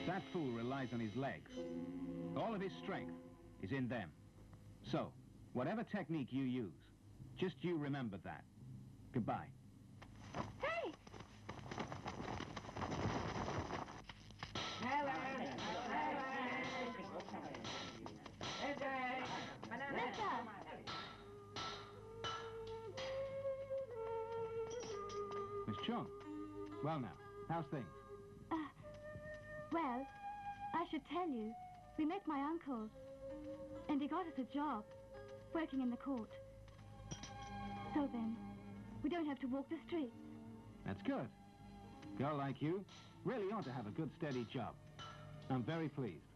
That fool relies on his legs. All of his strength is in them. So, whatever technique you use, just you remember that. Goodbye. Hey! Miss Chung, well now, how's things? Well, I should tell you, we met my uncle, and he got us a job, working in the court. So then, we don't have to walk the streets. That's good. A girl like you really ought to have a good, steady job. I'm very pleased.